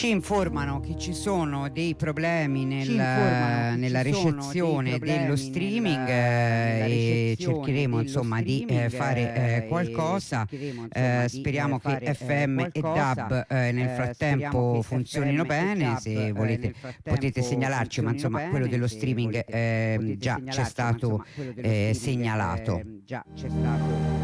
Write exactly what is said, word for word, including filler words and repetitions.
Ci informano che ci sono dei problemi nel, informano che nella ci sono ricezione dei problemi dello streaming, nella- eh, nella e ricezione cercheremo dello insomma di eh, streaming, fare eh, eh, e qualcosa. cercheremo, insomma, Eh, di, speriamo eh, che fare, F eh, M e qualcosa. DAB eh, nel Eh, speriamo frattempo che funzionino F M e bene. DAB, Se eh, volete nel frattempo potete segnalarci, ma funzionino insomma quello bene. dello Se streaming volete eh, potete già c'è segnalarci, ma stato insomma quello dello eh, streaming segnalato. eh, già c'è stato